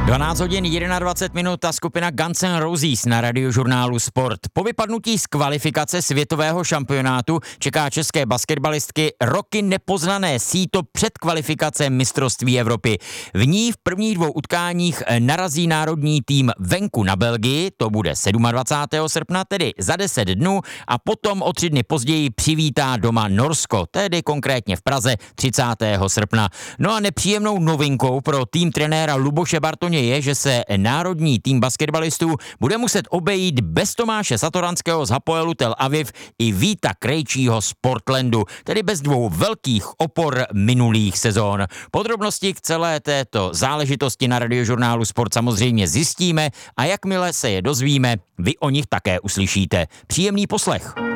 12 hodin 21 minut a skupina Guns N' Roses na Radiožurnálu Sport. Po vypadnutí z kvalifikace světového šampionátu čeká české basketbalistky roky nepoznané síto předkvalifikace mistrovství Evropy. V ní v prvních dvou utkáních narazí národní tým venku na Belgii, to bude 27. srpna, tedy za 10 dnů, a potom o 3 dny později přivítá doma Norsko, tedy konkrétně v Praze 30. srpna. No a nepříjemnou novinkou pro tým trenéra Luboše Bartoně je, že se národní tým basketbalistů bude muset obejít bez Tomáše Satoranského z Hapoelu Tel Aviv i Víta Krejčího z Portlandu, tedy bez dvou velkých opor minulých sezón. Podrobnosti k celé této záležitosti na Radiožurnálu Sport samozřejmě zjistíme a jakmile se je dozvíme, vy o nich také uslyšíte. Příjemný poslech.